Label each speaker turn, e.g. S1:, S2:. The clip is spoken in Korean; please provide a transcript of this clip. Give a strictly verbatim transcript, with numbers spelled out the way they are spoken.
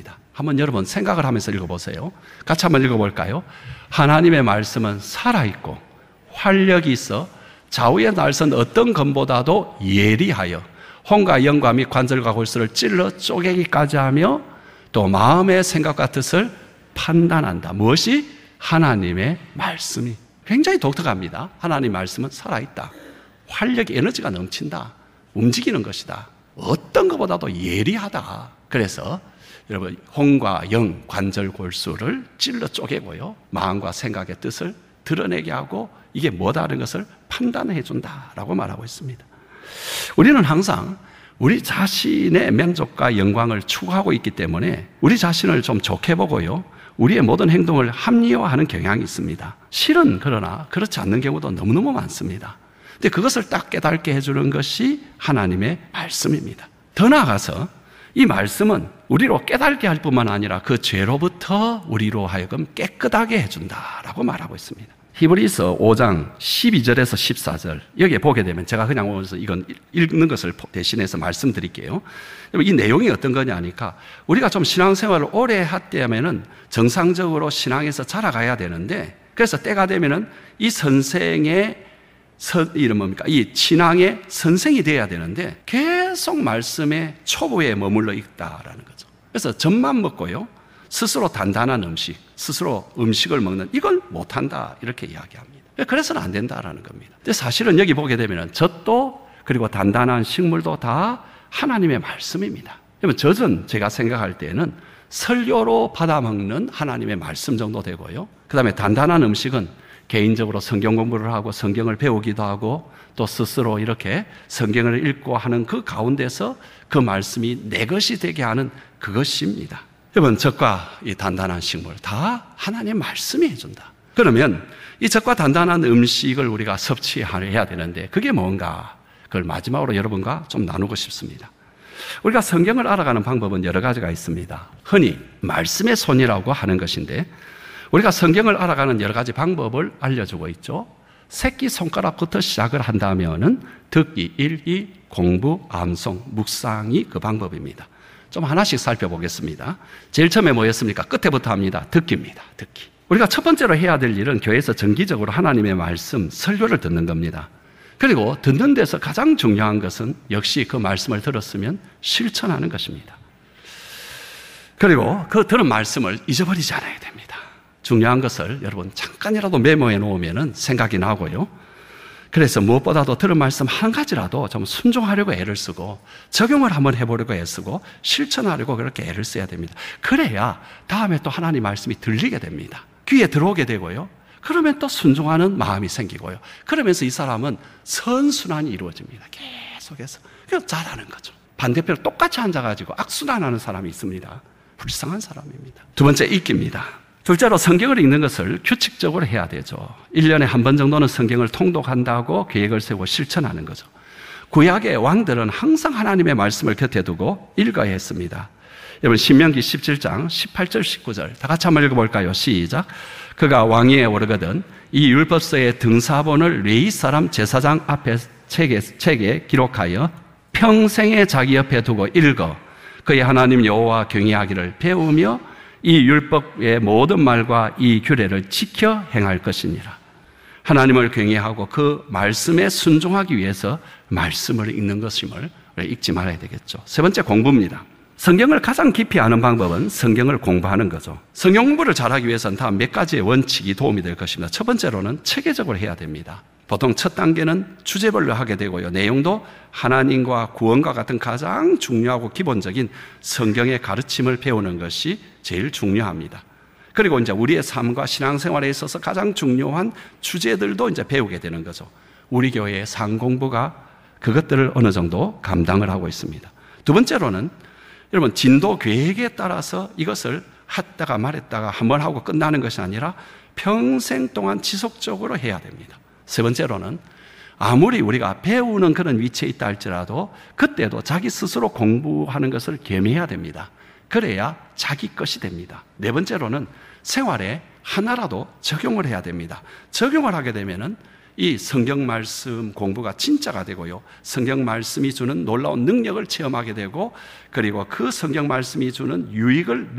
S1: 있습니다. 한번 여러분 생각을 하면서 읽어보세요. 같이 한번 읽어볼까요? 하나님의 말씀은 살아있고 활력이 있어 좌우의 날선 어떤 검보다도 예리하여 혼과 영과 및 관절과 골수를 찔러 쪼개기까지 하며 또 마음의 생각과 뜻을 판단한다. 무엇이? 하나님의 말씀이. 굉장히 독특합니다. 하나님의 말씀은 살아있다. 활력이, 에너지가 넘친다. 움직이는 것이다. 어떤 것보다도 예리하다. 그래서 여러분 혼과 영, 관절, 골수를 찔러 쪼개고요. 마음과 생각의 뜻을 드러내게 하고 이게 뭐다라는 것을 판단해 준다라고 말하고 있습니다. 우리는 항상 우리 자신의 만족과 영광을 추구하고 있기 때문에 우리 자신을 좀 좋게 보고요. 우리의 모든 행동을 합리화하는 경향이 있습니다. 실은 그러나 그렇지 않는 경우도 너무너무 많습니다. 근데 그것을 딱 깨닫게 해주는 것이 하나님의 말씀입니다. 더 나아가서 이 말씀은 우리로 깨닫게 할 뿐만 아니라 그 죄로부터 우리로 하여금 깨끗하게 해준다라고 말하고 있습니다. 히브리서 오 장 십이 절에서 십사 절 여기에 보게 되면 제가 그냥 오면서 이건 읽는 것을 대신해서 말씀드릴게요. 이 내용이 어떤 거냐 하니까 우리가 좀 신앙생활을 오래 했다면은 정상적으로 신앙에서 자라가야 되는데 그래서 때가 되면은 이 선생의 선, 이름 뭡니까? 이 신앙의 선생이 되어야 되는데 계속 말씀의 초보에 머물러 있다라는 거죠. 그래서 젖만 먹고요. 스스로 단단한 음식, 스스로 음식을 먹는 이걸 못한다 이렇게 이야기합니다. 그래서는 안 된다라는 겁니다. 근데 사실은 여기 보게 되면 젖도 그리고 단단한 식물도 다 하나님의 말씀입니다. 그러면 젖은 제가 생각할 때는 설교로 받아먹는 하나님의 말씀 정도 되고요. 그 다음에 단단한 음식은 개인적으로 성경 공부를 하고 성경을 배우기도 하고 또 스스로 이렇게 성경을 읽고 하는 그 가운데서 그 말씀이 내 것이 되게 하는 그것입니다. 여러분, 젖과 이 단단한 식물 다 하나님의 말씀이 해준다. 그러면 이 젖과 단단한 음식을 우리가 섭취해야 되는데 그게 뭔가 그걸 마지막으로 여러분과 좀 나누고 싶습니다. 우리가 성경을 알아가는 방법은 여러 가지가 있습니다. 흔히 말씀의 손이라고 하는 것인데 우리가 성경을 알아가는 여러 가지 방법을 알려주고 있죠. 새끼손가락부터 시작을 한다면은 듣기, 읽기, 공부, 암송, 묵상이 그 방법입니다. 좀 하나씩 살펴보겠습니다. 제일 처음에 뭐였습니까? 끝에부터 합니다. 듣기입니다. 듣기. 우리가 첫 번째로 해야 될 일은 교회에서 정기적으로 하나님의 말씀, 설교를 듣는 겁니다. 그리고 듣는 데서 가장 중요한 것은 역시 그 말씀을 들었으면 실천하는 것입니다. 그리고 그 들은 말씀을 잊어버리지 않아야 됩니다. 중요한 것을 여러분 잠깐이라도 메모해 놓으면 생각이 나고요. 그래서 무엇보다도 들은 말씀 한 가지라도 좀 순종하려고 애를 쓰고 적용을 한번 해보려고 애쓰고 실천하려고 그렇게 애를 써야 됩니다. 그래야 다음에 또 하나님 말씀이 들리게 됩니다. 귀에 들어오게 되고요. 그러면 또 순종하는 마음이 생기고요. 그러면서 이 사람은 선순환이 이루어집니다. 계속해서. 그래서 잘하는 거죠. 반대편으로 똑같이 앉아가지고 악순환하는 사람이 있습니다. 불쌍한 사람입니다. 두 번째, 읽기입니다. 둘째로 성경을 읽는 것을 규칙적으로 해야 되죠. 일 년에 한 번 정도는 성경을 통독한다고 계획을 세우고 실천하는 거죠. 구약의 왕들은 항상 하나님의 말씀을 곁에 두고 읽어야 했습니다. 여러분 신명기 십칠 장 십팔 절 십구 절 다 같이 한번 읽어볼까요? 시작. 그가 왕위에 오르거든 이 율법서의 등사본을 레위 사람 제사장 앞에 책에, 책에 기록하여 평생에 자기 옆에 두고 읽어 그의 하나님 여호와 경외하기를 배우며 이 율법의 모든 말과 이 규례를 지켜 행할 것이니라. 하나님을 경외하고 그 말씀에 순종하기 위해서 말씀을 읽는 것임을 잊지 말아야 되겠죠. 세 번째, 공부입니다. 성경을 가장 깊이 아는 방법은 성경을 공부하는 거죠. 성경 공부를 잘하기 위해서는 다 몇 가지의 원칙이 도움이 될 것입니다. 첫 번째로는 체계적으로 해야 됩니다. 보통 첫 단계는 주제별로 하게 되고요. 내용도 하나님과 구원과 같은 가장 중요하고 기본적인 성경의 가르침을 배우는 것이 제일 중요합니다. 그리고 이제 우리의 삶과 신앙생활에 있어서 가장 중요한 주제들도 이제 배우게 되는 거죠. 우리 교회의 상공부가 그것들을 어느 정도 감당을 하고 있습니다. 두 번째로는 여러분 진도 계획에 따라서 이것을 했다가 말했다가 한번 하고 끝나는 것이 아니라 평생 동안 지속적으로 해야 됩니다. 세 번째로는 아무리 우리가 배우는 그런 위치에 있다 할지라도 그때도 자기 스스로 공부하는 것을 겸해야 됩니다. 그래야 자기 것이 됩니다. 네 번째로는 생활에 하나라도 적용을 해야 됩니다. 적용을 하게 되면은 이 성경 말씀 공부가 진짜가 되고요. 성경 말씀이 주는 놀라운 능력을 체험하게 되고 그리고 그 성경 말씀이 주는 유익을